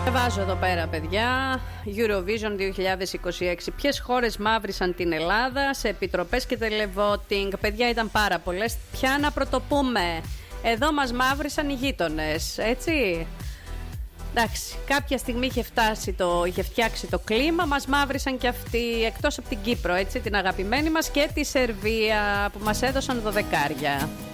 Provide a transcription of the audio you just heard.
Βάζω εδώ πέρα, παιδιά, Eurovision 2026. Ποιες χώρες μαύρισαν την Ελλάδα σε επιτροπές και televoting? Παιδιά, ήταν πάρα πολλές. Ποια να πρωτοπούμε? Εδώ μας μαύρισαν οι γείτονες, έτσι. Εντάξει, κάποια στιγμή είχε φτιάξει το κλίμα, μας μαύρισαν και αυτοί, εκτός από την Κύπρο, έτσι, την αγαπημένη μας, και τη Σερβία που μας έδωσαν 12.